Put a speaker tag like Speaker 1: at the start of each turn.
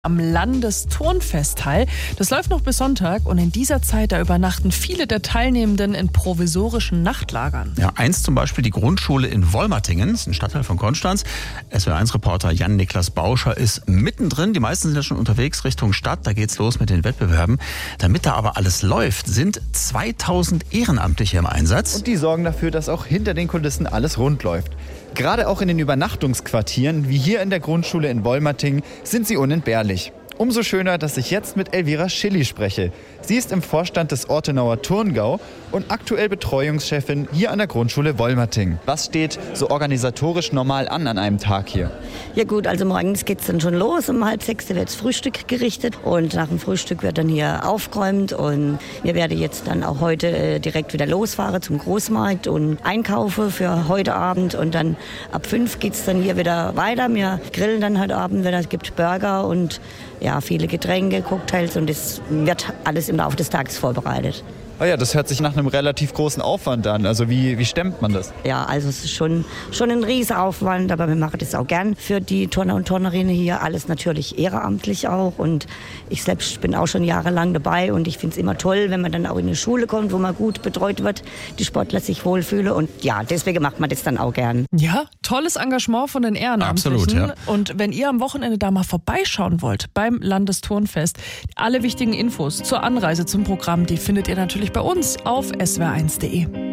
Speaker 1: am Landesturnfest teil. Das läuft noch bis Sonntag und in dieser Zeit, da übernachten viele der Teilnehmenden in provisorischen Nachtlagern.
Speaker 2: Ja, eins zum Beispiel die Grundschule in Wolmertingen, das ist ein Stadtteil von Konstanz. SWR1-Reporter Jan-Niklas Bauscher ist mittendrin. Die meisten sind ja schon unterwegs Richtung Stadt, da geht's los mit den Wettbewerben. Damit da aber alles läuft, sind 2000 Ehrenamtliche im Einsatz.
Speaker 3: Und die sorgen dafür, dass auch hinter den Kulissen alles rund läuft. Gerade auch in den Übernachtungsquartieren, wie hier in der Grundschule in Wolmertingen, sind sie unentbehrlich. Umso schöner, dass ich jetzt mit Elvira Schilly spreche. Sie ist im Vorstand des Ortenauer Turngau und aktuell Betreuungschefin hier an der Grundschule Wolmertingen. Was steht so organisatorisch normal an einem Tag hier?
Speaker 4: Ja gut, also morgens geht es dann schon los. Um 5:30 wird das Frühstück gerichtet und nach dem Frühstück wird dann hier aufgeräumt. Und wir werden jetzt dann auch heute direkt wieder losfahren zum Großmarkt und einkaufen für heute Abend. Und dann ab 5 geht es dann hier wieder weiter. Wir grillen dann heute Abend wieder. Es gibt Burger und ja, viele Getränke, Cocktails und es wird alles im Laufe des Tages vorbereitet.
Speaker 3: Oh ja, das hört sich nach einem relativ großen Aufwand an. Also wie stemmt man das?
Speaker 4: Ja, also es ist schon ein Riesenaufwand, aber wir machen das auch gern für die Turner und Turnerinnen hier. Alles natürlich ehrenamtlich auch und ich selbst bin auch schon jahrelang dabei und ich finde es immer toll, wenn man dann auch in eine Schule kommt, wo man gut betreut wird, die Sportler sich wohlfühlen und ja, deswegen macht man das dann auch gern.
Speaker 1: Ja, tolles Engagement von den Ehrenamtlichen.
Speaker 2: Absolut, ja.
Speaker 1: Und wenn ihr am Wochenende da mal vorbeischauen wollt beim Landesturnfest, alle wichtigen Infos zur Anreise zum Programm, die findet ihr natürlich bei uns auf swr1.de.